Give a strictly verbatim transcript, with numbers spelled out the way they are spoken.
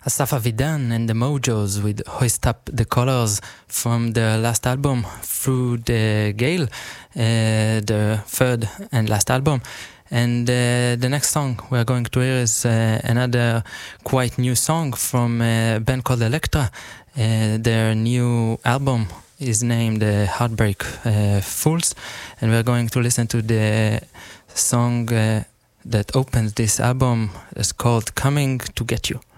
Asaf Avidan and the Mojos with Hoist Up the Colors from their last album, Through the Gale, uh, the third and last album. And uh, the next song we're going to hear is uh, another quite new song from a band called Elektra. Uh, their new album is named uh, Heartbreak uh, Fools, and we're going to listen to the song uh, that opens this album. It's called Coming to Get You.